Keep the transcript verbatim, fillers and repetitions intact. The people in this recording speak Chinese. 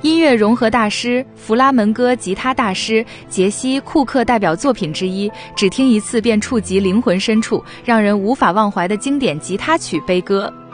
音乐融合大师、弗拉门戈吉他大师杰西·库克代表作品之一，只听一次便触及灵魂深处，让人无法忘怀的经典吉他曲悲歌。